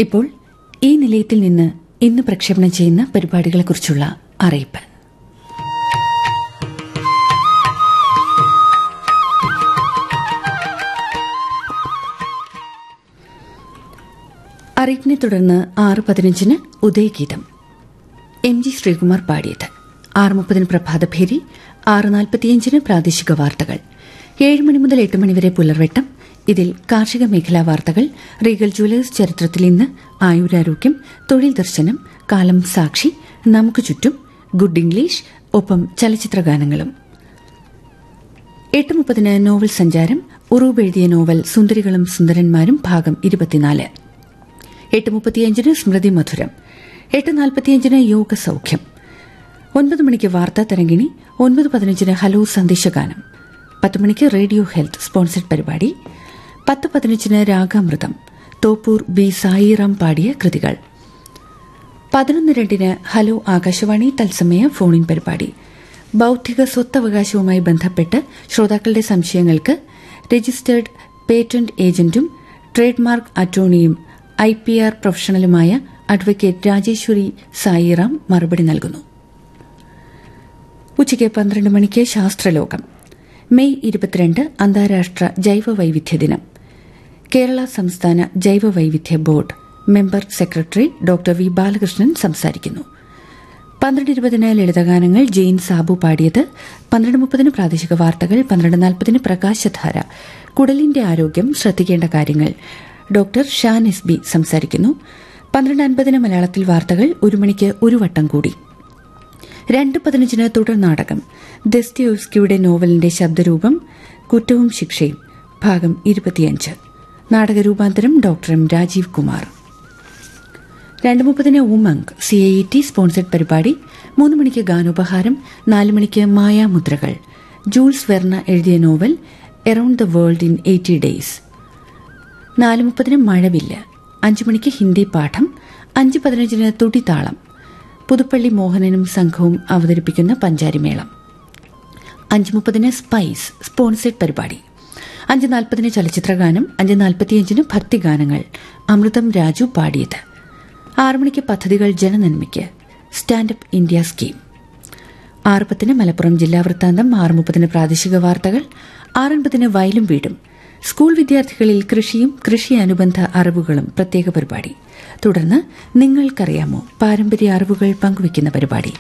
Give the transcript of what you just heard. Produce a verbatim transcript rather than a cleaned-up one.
ഇപ്പോൾ ഈ നിലയത്തിൽ നിന്ന് ഇന്ന് പ്രക്ഷേപണം ചെയ്യുന്ന പരിപാടികളെക്കുറിച്ചുള്ള അറിയിപ്പ്. അറിയിപ്പിനെ തുടർന്ന് ആറ് പതിനഞ്ചിന് ഉദയഗീതം, എം ജി ശ്രീകുമാർ പാടിയത്. ആറ് മുപ്പതിന് പ്രഭാതഭേരി, ആറ് നാൽപ്പത്തിയഞ്ചിന് പ്രാദേശിക വാർത്തകൾ, ഏഴ് മണി മുതൽ എട്ട് മണിവരെ പുലർവെട്ടം. ഇതിൽ കാർഷിക മേഖലാ വാർത്തകൾ, റീഗൽ ജ്വല്ലേഴ്സ് ചരിത്രത്തിൽ ഇന്ന്, ആയുരാരോഗ്യം, തൊഴിൽ ദർശനം, കാലം സാക്ഷി, നമുക്ക് ചുറ്റും, ഗുഡ് ഇംഗ്ലീഷ്, ഒപ്പം ചലച്ചിത്രഗാനങ്ങളും. എട്ട് മുപ്പതിന് നോവൽ സഞ്ചാരം, ഉറൂബ് എഴുതിയ നോവൽ സുന്ദരികളും സുന്ദരന്മാരും ഭാഗം ഇരുപത്തിനാല്. എട്ട് മുപ്പത്തിയഞ്ചിന് സ്മൃതി മധുരം, എട്ട് നാൽപ്പത്തിയഞ്ചിന് യോഗ സൌഖ്യം, ഒൻപത് മണിക്ക് വാർത്താ തരംഗിണി, ഒൻപത് പതിനഞ്ചിന് ഹലോ സന്ദേശഗാനം, പത്ത് മണിക്ക് റേഡിയോ ഹെൽത്ത് സ്പോൺസർഡ് പരിപാടി, പത്ത് പതിനഞ്ചിന് രാഗാമൃതം, തോപ്പൂർ ബി സായിറാം പാടിയ കൃതികൾ, പതിനൊന്ന് രണ്ടിന് ഹലോ ആകാശവാണി തത്സമയ ഫോണിൻ പരിപാടി. ബൌദ്ധിക സ്വത്തവകാശവുമായി ബന്ധപ്പെട്ട് ശ്രോതാക്കളുടെ സംശയങ്ങൾക്ക് registered patent ഏജന്റും trade mark അറ്റോർണിയും I P R പ്രൊഫഷണലുമായ advocate Rajeshwari Sairam മറുപടി നൽകുന്നു. ഉച്ചയ്ക്ക് പന്ത്രണ്ട് മണിക്ക് ശാസ്ത്രലോകം. മെയ് ഇരുപത്തിരണ്ട് അന്താരാഷ്ട്ര ജൈവ വൈവിധ്യ ദിനം. കേരള സംസ്ഥാന ജൈവ വൈവിധ്യ board member secretary doctor V Balakrishnan സംസാരിക്കുന്നു. പന്ത്രണ്ട് ഇരുപതിന് ലളിതഗാനങ്ങൾ, ജെയിൻ സാബു പാടിയത്. പന്ത്രണ്ട് മുപ്പതിന് പ്രാദേശിക വാർത്തകൾ, പന്ത്രണ്ട് നാൽപ്പതിന് പ്രകാശധാര, കുടലിന്റെ ആരോഗ്യം ശ്രദ്ധിക്കേണ്ട കാര്യങ്ങൾ, ഡോക്ടർ ഷാൻ എസ് ബി സംസാരിക്കുന്നു. പന്ത്രണ്ട് അൻപതിന് മലയാളത്തിൽ വാർത്തകൾ, ഒരു മണിക്ക് ഒരു വട്ടം കൂടി. രണ്ട് പതിനഞ്ചിന് തുടർ നാടകം, ദസ്തയേവ്സ്കിയുടെ നോവലിന്റെ ശബ്ദരൂപം കുറ്റവും ശിക്ഷയും ഭാഗം ഇരുപത്തിയഞ്ച്. നാടകരൂപാന്തരം ഡോക്ടർ എം രാജീവ് കുമാർ. രണ്ട് മുപ്പതിന് Umang C I T sponsored പരിപാടി. മൂന്ന് മണിക്ക് ഗാനോപഹാരം, നാല് മണിക്ക് മായാമുദ്രകൾ, ജൂൾസ് വെർണ എഴുതിയ novel around the world in eighty days. നാല് മുപ്പതിന് മഴവില്ല്, അഞ്ചു മണിക്ക് ഹിന്ദി പാഠം, അഞ്ച് പതിനഞ്ചിന് തുടിതാളം, പുതുപ്പള്ളി മോഹനനും സംഘവും അവതരിപ്പിക്കുന്ന പഞ്ചാരിമേളം. അഞ്ച് മുപ്പതിന് സ്പൈസ് സ്പോൺസേഡ് പരിപാടി. അഞ്ച് നാൽപ്പതിന് ചലച്ചിത്രഗാനം, അഞ്ച് നാൽപ്പത്തിയഞ്ചിന് ഭക്തിഗാനങ്ങൾ, അമൃതം രാജു പാടിയത്. ആറ് മണിക്ക് പദ്ധതികൾ ജനനന്മയ്ക്ക്, സ്റ്റാൻഡപ്പ് ഇന്ത്യ സ്കീം. ആറ് പത്തിന് മലപ്പുറം ജില്ലാ വൃത്താന്തം, ആറ് മുപ്പതിന് പ്രാദേശിക വാർത്തകൾ, ആറൻപതിന് വയലും വീടും, സ്കൂൾ വിദ്യാർത്ഥികളിൽ കൃഷിയും കൃഷി അനുബന്ധ അറിവുകളും പ്രത്യേക പരിപാടി. തുടർന്ന് നിങ്ങൾക്കറിയാമോ, പാരമ്പര്യ അറിവുകൾ പങ്കുവയ്ക്കുന്ന പരിപാടി.